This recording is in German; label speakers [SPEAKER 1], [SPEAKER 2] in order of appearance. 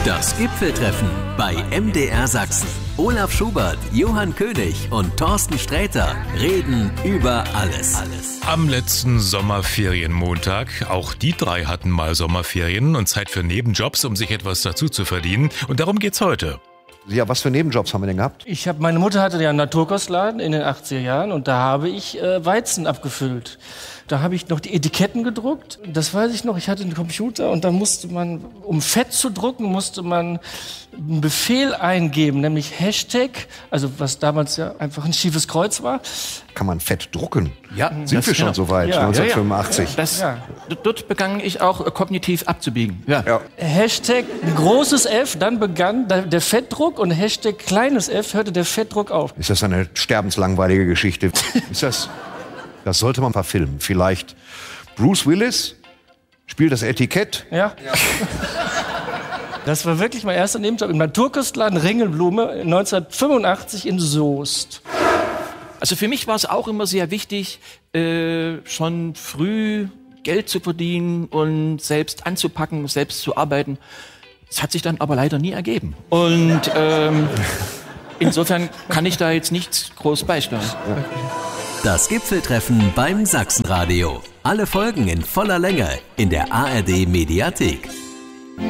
[SPEAKER 1] Das Gipfeltreffen bei MDR Sachsen. Olaf Schubert, Johann König und Thorsten Sträter reden über alles.
[SPEAKER 2] Am letzten Sommerferienmontag, auch die drei hatten mal Sommerferien und Zeit für Nebenjobs, um sich etwas dazu zu verdienen. Und darum geht's heute.
[SPEAKER 3] Ja, was für Nebenjobs haben wir denn gehabt?
[SPEAKER 4] Meine Mutter hatte ja einen Naturkostladen in den 80er Jahren und da habe ich Weizen abgefüllt. Da habe ich noch die Etiketten gedruckt. Das weiß ich noch, ich hatte einen Computer und da musste man, um Fett zu drucken, musste man einen Befehl eingeben, nämlich Hashtag, also was damals ja einfach ein schiefes Kreuz war.
[SPEAKER 3] Kann man Fett drucken?
[SPEAKER 5] Ja,
[SPEAKER 3] Sind wir schon so weit, 1985?
[SPEAKER 5] Dort begann ich auch kognitiv abzubiegen. Ja.
[SPEAKER 4] Hashtag großes F, dann begann der Fettdruck und Hashtag kleines F hörte der Fettdruck auf.
[SPEAKER 3] Ist das eine sterbenslangweilige Geschichte? Das sollte man verfilmen. Vielleicht Bruce Willis spielt das Etikett.
[SPEAKER 4] Ja. Das war wirklich mein erster Nebenjob im Naturkostladen Ringelblume 1985 in Soest.
[SPEAKER 5] Also für mich war es auch immer sehr wichtig, schon früh Geld zu verdienen und selbst anzupacken, selbst zu arbeiten. Das hat sich dann aber leider nie ergeben. Und insofern kann ich da jetzt nichts groß beisteuern.
[SPEAKER 3] Ja.
[SPEAKER 1] Das Gipfeltreffen beim Sachsenradio. Alle Folgen in voller Länge in der ARD Mediathek.